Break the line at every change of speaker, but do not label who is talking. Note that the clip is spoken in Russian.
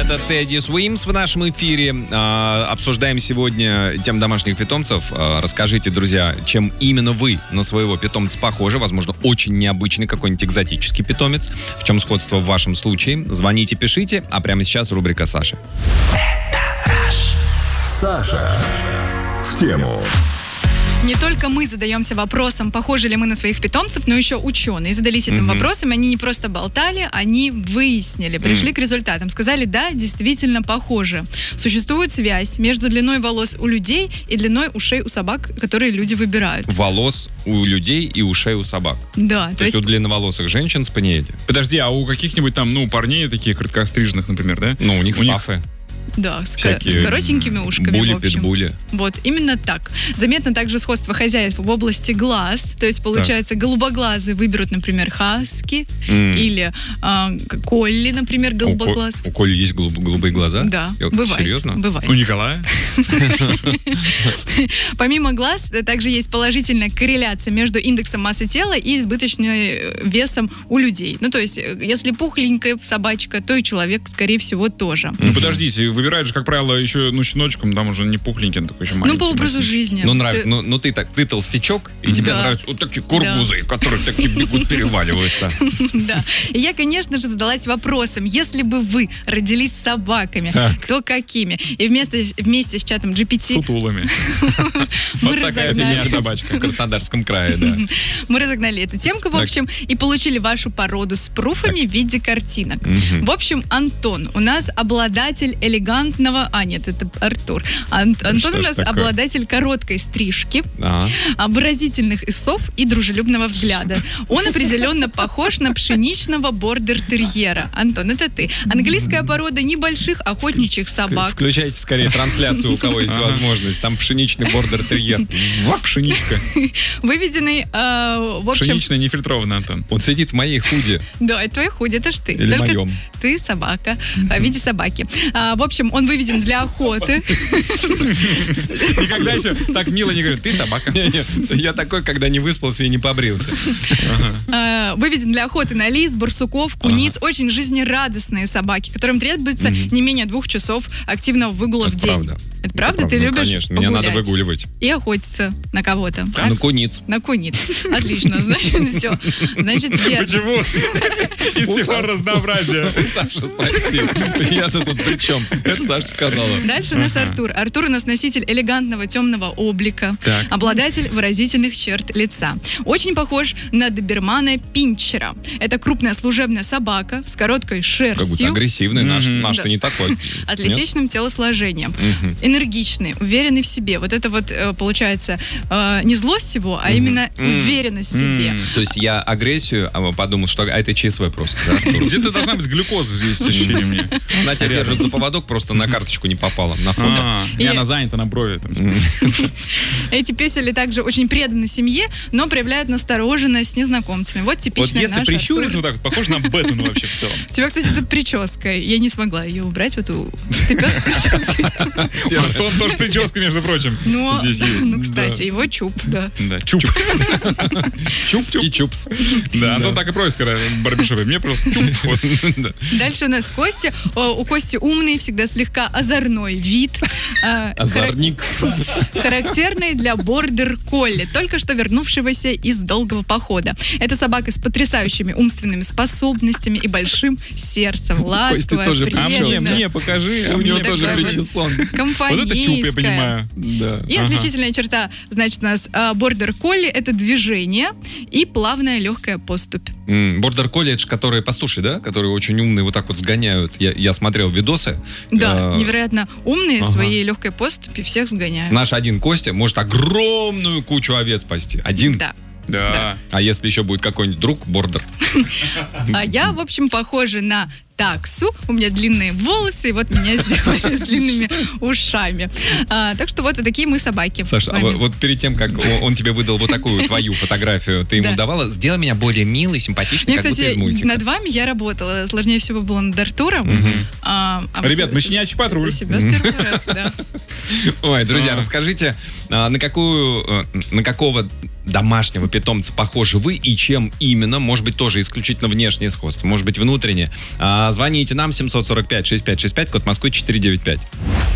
Это Teddy Swims в нашем эфире. Обсуждаем сегодня тему домашних питомцев. Расскажите, друзья, чем именно вы на своего питомца похожи. Возможно, очень необычный какой-нибудь экзотический питомец. В чем сходство в вашем случае? Звоните, пишите. А прямо сейчас рубрика Саши.
Саша в тему.
Не только мы задаемся вопросом, похожи ли мы на своих питомцев, но еще ученые задались этим вопросом. Они не просто болтали, они выяснили, пришли к результатам. Сказали, да, действительно похожи. Существует связь между длиной волос у людей и длиной ушей у собак, которые люди выбирают.
Волос у людей и ушей у собак.
Да.
То есть у длинноволосых женщин спаниели.
Подожди, а у каких-нибудь там, парней такие короткостриженных, например, да?
Ну, у них стафы.
Да, с коротенькими ушками,
були,
в общем.
питбули.
Вот, именно так. Заметно также сходство хозяев в области глаз. То есть, получается, голубоглазые выберут, например, хаски или колли, например, голубоглаз.
У Коли есть голубые глаза?
Да, бывает.
Серьезно?
Бывает.
У Николая?
Помимо глаз, также есть положительная корреляция между индексом массы тела и избыточным весом у людей. Ну, то есть, если пухленькая собачка, то и человек, скорее всего, тоже.
Ну, подождите, выбирают же, как правило, еще щеночком, там уже не пухленький, он такой еще маленький.
Ну, по образу жизни.
Ну, нравится. Ну, ты толстячок, и тебе нравятся вот такие кургузы, которые такие бегут, переваливаются.
Да. И я, конечно же, задалась вопросом, если бы вы родились с собаками, то какими? И вместе с чатом GPT...
Сутулами.
Мы
Вот такая фигня собачка.
В Краснодарском крае, да.
Мы разогнали эту темку, в общем, и получили вашу породу с пруфами в виде картинок. В общем, Антон у нас обладатель элегантного... нет, это Артур. Антон у нас обладатель короткой стрижки, выразительных исов и дружелюбного взгляда. Он определенно похож на пшеничного бордер-терьера. Антон, это ты. Английская порода небольших охотничьих собак.
Включайте скорее трансляцию, у кого есть возможность. Там пшеничный бордер-терьер.
Пшеничка.
Выведенный, в общем...
Пшеничная, нефильтрованная, Антон.
Он сидит в моей худи.
Да, это твоя худи, это ж ты.
Или
только
моем.
Ты собака в виде собаки. В общем, он выведен для охоты.
Никогда еще так мило не говорят, ты собака.
Я такой, когда не выспался и не побрился.
Выведен для охоты на лис, барсуков, куниц. Очень жизнерадостные собаки, которым требуется не менее 2 часов активного выгула в день.
Правда.
Это правда? Ты любишь
конечно, меня надо выгуливать.
И охотиться на кого-то.
На куниц.
На куниц. Отлично. Значит, все. Значит, верно.
Почему? Из всего разнообразия.
Саша спросил. Я-то тут при чем? Это Саша сказала.
Дальше у нас Артур. Артур у нас носитель элегантного темного облика. Обладатель выразительных черт лица. Очень похож на добермана пинчера. Это крупная служебная собака с короткой шерстью.
Как будто агрессивный. Наш-то не такой.
Атлетичным телосложением. Энергичный, уверенный в себе. Вот это вот, получается, не злость его, а именно уверенность в себе.
То есть я агрессию, подумал, что это ЧСВ просто, да, Артур?
Где-то должна быть глюкоза здесь, ощущение мне.
Она тебя держит за поводок, просто на карточку не попала, на фото.
И она занята на брови.
Эти пёсели также очень преданы семье, но проявляют настороженность с незнакомцами. Вот типичный
Вот если
наш
прищуриться
Артур.
вот так вот, похож на Бэтмена вообще в целом.
У тебя, кстати, тут прическа. Я не смогла ее убрать. Вот ты пес с прической.
Антон тоже прическа, между прочим, здесь есть.
Ну, кстати, его чуб, да.
Да, чуб.
Чуб и чупс.
Да, Антон так и просит, когда барбершопе. Мне просто чуб.
Дальше у нас Костя. У Кости умный, всегда слегка озорной вид.
Озорник.
Характерный для бордер-колли, только что вернувшегося из долгого похода. Это собака с потрясающими умственными способностями и большим сердцем. Ласковая,
тоже
приветливая.
Мне покажи.
У него
такая
тоже
вот
причесон.
Компанейская.
Вот это чуб, я понимаю.
Да.
И отличительная черта, значит, у нас бордер-колли — это движение и плавная легкая поступь.
Бордер-колли, это же которые пастуши, да? Которые очень умные, вот так вот сгоняют. Я смотрел видосы.
Да, невероятно умные, своей легкой поступью всех сгоняют.
Наш один Костя может огромную кучу овец спасти. Один.
Да.
А если еще будет какой-нибудь друг, бордер?
А я, в общем, похожа на таксу. У меня длинные волосы, и вот меня сделали с длинными ушами. Так что вот такие мы собаки.
Саша, а вот перед тем, как он тебе выдал вот такую твою фотографию, ты ему давала, сделай меня более милой, симпатичной, как будто из мультика.
Кстати, над вами я работала. Сложнее всего было над Артуром.
Ребят, мы щенячий патруль.
Для себя с первого раза, да.
Ой, друзья, расскажите, на какого домашнего питомца похожи вы и чем именно? Может быть, тоже исключительно внешнее сходство, может быть, внутреннее. Звоните нам 745-6565, код Москвы 495.